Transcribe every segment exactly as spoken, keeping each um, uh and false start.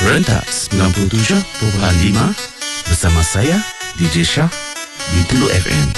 Rentak sembilan puluh tujuh perpuluhan lima bersama saya D J Shah di Tulu F M.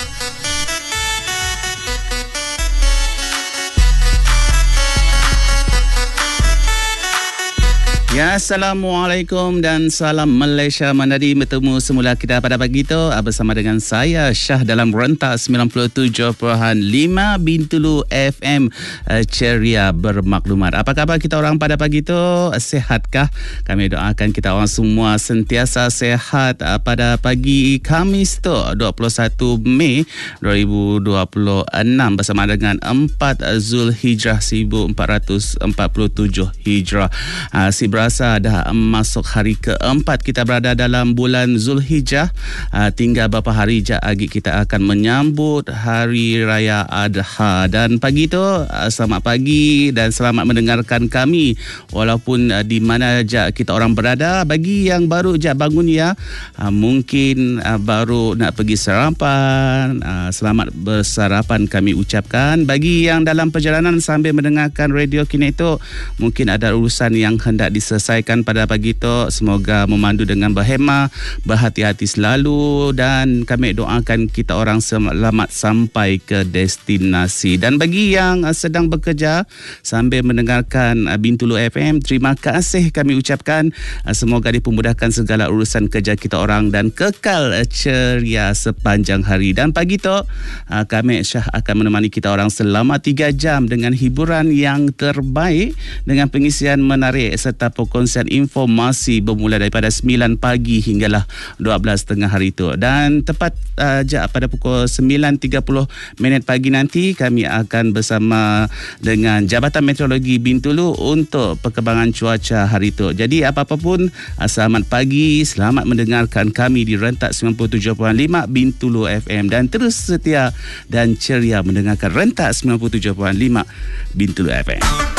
Ya, Assalamualaikum dan salam Malaysia Manadi. Bertemu semula kita pada pagi itu bersama dengan saya Shah dalam Rentak sembilan puluh tujuh perpuluhan lima Bintulu F M, ceria bermaklumat. Apa khabar kita orang pada pagi itu? Sehatkah? Kami doakan kita orang semua sentiasa sehat pada pagi Khamis tu dua puluh satu Mei dua ribu dua puluh enam bersama dengan empat Zulhijrah seribu empat ratus empat puluh tujuh Hijrah. Uh, si Rasa dah masuk hari keempat kita berada dalam bulan Zulhijjah. Uh, tinggal beberapa hari je lagi kita akan menyambut Hari Raya Adha. Dan pagi tu uh, selamat pagi dan selamat mendengarkan kami walaupun uh, di mana je kita orang berada. Bagi yang baru je bangun ya, uh, mungkin uh, baru nak pergi sarapan, uh, selamat bersarapan kami ucapkan. Bagi yang dalam perjalanan sambil mendengarkan radio kini itu, mungkin ada urusan yang hendak diselesaikan selesaikan pada pagi itu, semoga memandu dengan berhemah, berhati-hati selalu, dan kami doakan kita orang selamat sampai ke destinasi. Dan bagi yang sedang bekerja sambil mendengarkan Bintulu F M, terima kasih kami ucapkan. Semoga dipermudahkan segala urusan kerja kita orang dan kekal ceria sepanjang hari. Dan pagi itu kami Syah akan menemani kita orang selama tiga jam dengan hiburan yang terbaik dengan pengisian menarik serta perkongsian informasi bermula daripada sembilan pagi hinggalah dua belas tengah hari itu. Dan tepat uh, je pada pukul sembilan tiga puluh minit pagi nanti kami akan bersama dengan Jabatan Meteorologi Bintulu untuk perkembangan cuaca hari itu. Jadi apa-apa pun, uh, selamat pagi, selamat mendengarkan kami di Rentak sembilan puluh tujuh perpuluhan lima Bintulu F M dan terus setia dan ceria mendengarkan Rentak sembilan puluh tujuh perpuluhan lima Bintulu F M.